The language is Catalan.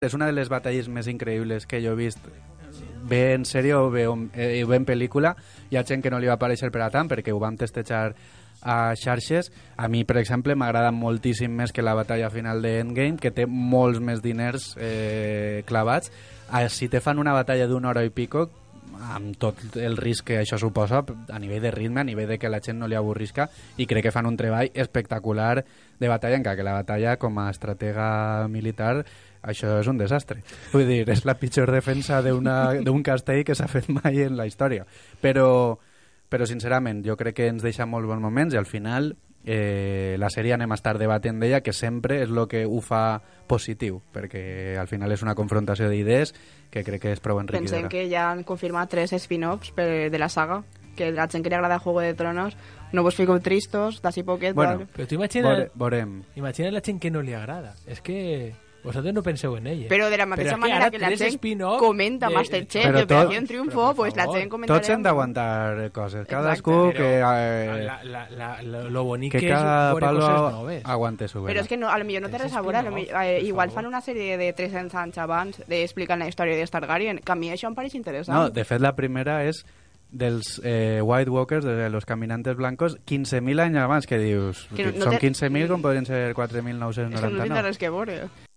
És una de les batalles més increïbles que jo he vist, bé en sèrie o bé en pel·lícula. Hi ha gent que no li va aparèixer per a tant perquè ho vam testejar a xarxes. A mi, per exemple, m'agrada moltíssim més que la batalla final de Endgame, que té molts més diners clavats. Si te fan una batalla d'una hora i pico, amb tot el risc que això suposa a nivell de ritme, a nivell de que la gent no li avorrisca, i crec que fan un treball espectacular de batalla, encara que la batalla com a estratega militar això és un desastre. Vull dir, és la pitjor defensa d'un castell que s'ha fet mai en la història. Però sincerament, jo crec que ens deixa molts bons moments i al final la sèrie anem a estar debatent d'ella, que sempre és el que ho fa positiu, perquè al final és una confrontació d'idees que crec que és prou enriquidora. Pensem que ja han confirmat 3 spin-offs de la saga, que la gent que li agrada Juego de Tronos no vos fiqueu tristos, d'ací poquet. Bueno, però tu imagina't veurem. la gent que no li agrada. És que vosaltres no penseu en ella. Però de la mateixa manera que la gent comenta Masterchef i Operación Triunfo, pues la gent comentarà... Tots hem d'aguantar coses. Cadascú que... Lo bonic que és veure coses noves. Aguante su vela. Però és que no, a lo millor no té res a veure. Igual fan una sèrie de 300 anys abans explicant la història de Targaryen, que a mi això em pareix interessant. No, de fet la primera és dels White Walkers, de los caminantes blancos, 15.000 anys abans, que dius, que no són 15.000 com podrien ser 4.999. És que no tindrà res que veure.